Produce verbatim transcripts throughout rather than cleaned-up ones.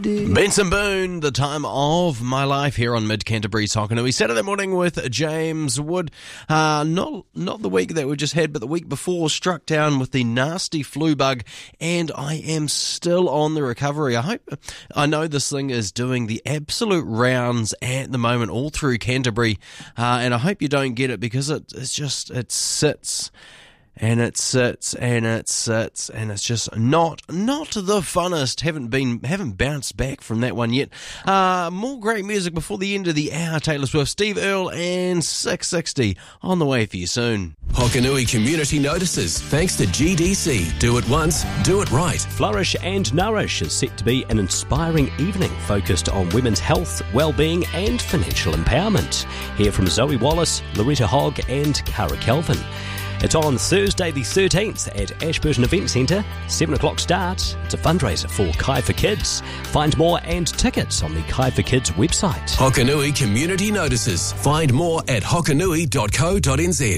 Benson Boone, the time of my life here on Mid Canterbury's Hokanui. Saturday morning with James Wood. Uh, not not the week that we just had, but the week before, struck down with the nasty flu bug, and I am still on the recovery. I hope, I know this thing is doing the absolute rounds at the moment all through Canterbury, uh, and I hope you don't get it because it, it's just, it sits. And it sits and it sits and it's just not not the funnest. Haven't been haven't bounced back from that one yet. Uh, more great music before the end of the hour. Taylor Swift, Steve Earle, and six sixty on the way for you soon. Hokanui Community Notices, thanks to G D C. Do it once, do it right. Flourish and Nourish is set to be an inspiring evening focused on women's health, well-being and financial empowerment. Hear from Zoe Wallace, Loretta Hogg and Cara Kelvin. It's on Thursday the thirteenth at Ashburton Event Centre, seven o'clock start. It's a fundraiser for Kai for Kids. Find more and tickets on the Kai for Kids website. Hokanui Community Notices. Find more at hokanui dot co dot n z.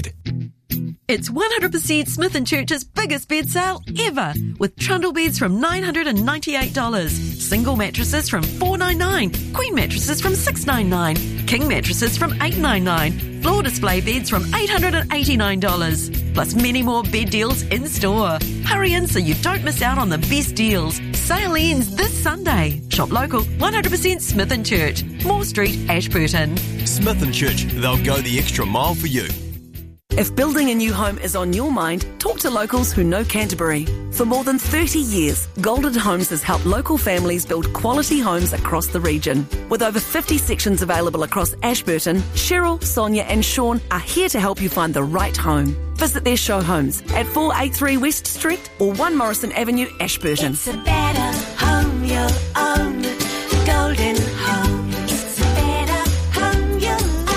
It's one hundred percent Smith and Church's biggest bed sale ever, with trundle beds from nine hundred ninety-eight dollars, single mattresses from four hundred ninety-nine dollars, queen mattresses from six hundred ninety-nine dollars, king mattresses from eight hundred ninety-nine dollars, floor display beds from eight hundred eighty-nine dollars, plus many more bed deals in store. Hurry in so you don't miss out on the best deals. Sale ends this Sunday. Shop local, one hundred percent Smith and Church, Moore Street, Ashburton. Smith and Church, they'll go the extra mile for you. If building a new home is on your mind, talk to locals who know Canterbury. For more than thirty years, Golden Homes has helped local families build quality homes across the region. With over fifty sections available across Ashburton, Cheryl, Sonia and Sean are here to help you find the right home. Visit their show homes at four eighty-three West Street or one Morrison Avenue, Ashburton. It's a better home you'll own. Golden Home. It's a better home you'll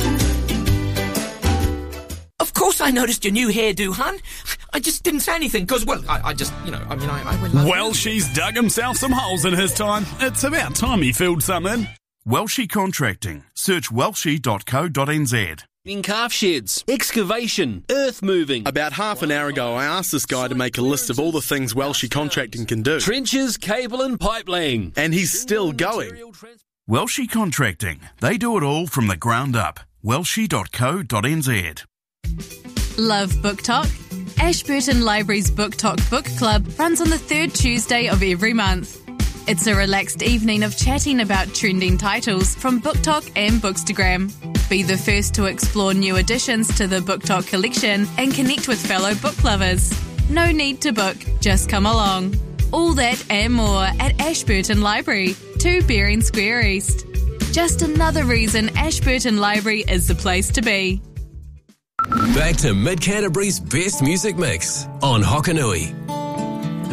own. Of course I noticed your new hairdo, hun. I just didn't say anything because, well, I, I just, you know, I mean, I, I would love Well, she's dug himself some holes in his time. It's about time he filled some in. Welshie Contracting. Search welshie dot co dot n z. In calf sheds, excavation, earth moving. About half an hour ago, I asked this guy to make a list of all the things Welshie Contracting can do. Trenches, cable and pipe laying. And he's still going. Welshie Contracting. They do it all from the ground up. welshie dot co dot n z. Love Book Talk? Ashburton Library's Book Talk Book Club runs on the third Tuesday of every month. It's a relaxed evening of chatting about trending titles from Book Talk and Bookstagram. Be the first to explore new additions to the Book Talk collection and connect with fellow book lovers. No need to book, just come along. All that and more at Ashburton Library, two Bering Square East. Just another reason Ashburton Library is the place to be. Back to Mid Canterbury's best music mix on Hokanui.